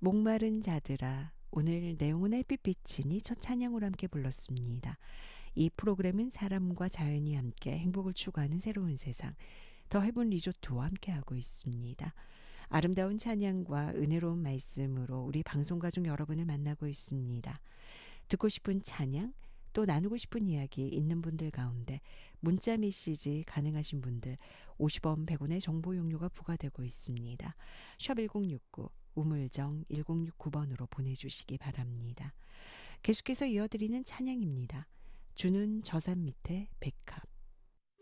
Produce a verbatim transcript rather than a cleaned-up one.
목마른 자들아, 오늘 내 영혼의 햇빛비치니 첫 찬양으로 함께 불렀습니다. 이 프로그램은 사람과 자연이 함께 행복을 추구하는 새로운 세상, 더 헤븐 리조트와 함께하고 있습니다. 아름다운 찬양과 은혜로운 말씀으로 우리 방송가족 여러분을 만나고 있습니다. 듣고 싶은 찬양, 또 나누고 싶은 이야기 있는 분들 가운데 문자 메시지 가능하신 분들 오십 원 백 원의 정보 용료가 부과되고 있습니다. 샵 일공육구 우물정 일공육구 번으로 보내주시기 바랍니다. 계속해서 이어드리는 찬양입니다. 주는 저산 밑에 백합.